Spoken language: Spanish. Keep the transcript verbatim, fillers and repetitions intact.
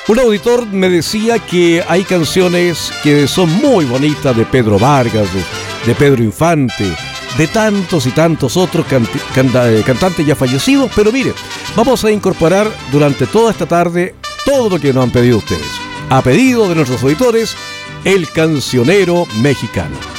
Un auditor me decía que hay canciones que son muy bonitas de Pedro Vargas, de, de Pedro Infante, de tantos y tantos otros canti, canta, eh, cantantes ya fallecidos, pero mire, vamos a incorporar durante toda esta tarde todo lo que nos han pedido ustedes. A pedido de nuestros auditores, el cancionero mexicano.